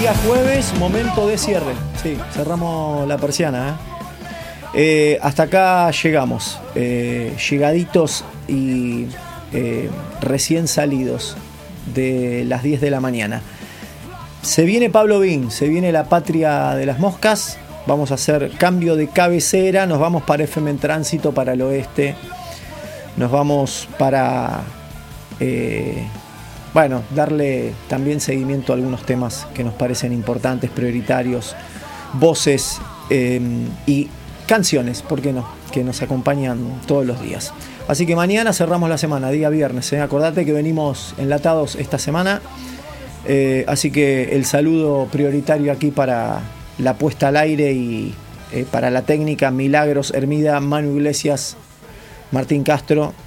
Día jueves, momento de cierre. Sí, cerramos la persiana. Hasta acá llegamos. Llegaditos y recién salidos de las 10 de la mañana. Se viene Pablo Bing, se viene la patria de las moscas. Vamos a hacer cambio de cabecera. Nos vamos para FM en Tránsito, para el oeste. Nos vamos para... darle también seguimiento a algunos temas que nos parecen importantes, prioritarios, voces y canciones, ¿por qué no?, que nos acompañan todos los días. Así que mañana cerramos la semana, día viernes. Acordate que venimos enlatados esta semana, así que el saludo prioritario aquí para la puesta al aire y para la técnica, Milagros Hermida, Manu Iglesias, Martín Castro